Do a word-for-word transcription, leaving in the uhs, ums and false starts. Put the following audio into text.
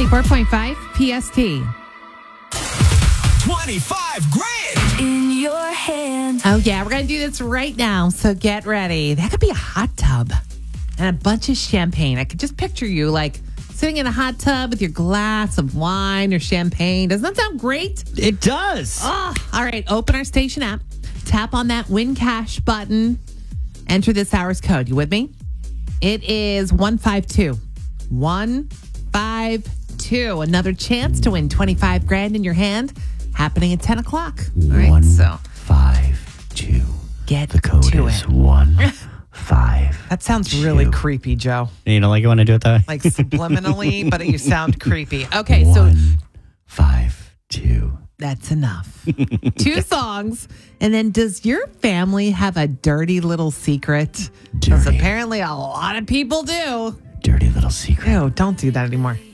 ninety-four point five P S T. twenty-five grand in your hand. Oh, yeah. We're going to do this right now. So get ready. That could be a hot tub and a bunch of champagne. I could just picture you like sitting in a hot tub with your glass of wine or champagne. Doesn't that sound great? It does. Oh, all right. Open our station app. Tap on that win cash button. Enter this hour's code. You with me? It is one five two. one five two. Another chance to win twenty-five grand in your hand. Happening at ten o'clock. All right. One, So five, two. get The code to is it. one, five. That sounds really two. creepy, Joe. You don't like it when I do it that way? Like subliminally, but you sound creepy. Okay, so One, five, two. that's enough. Two songs. And then does your family have a dirty little secret? Because Dirty. apparently a lot of people do. Dirty little secret. Ew, don't do that anymore.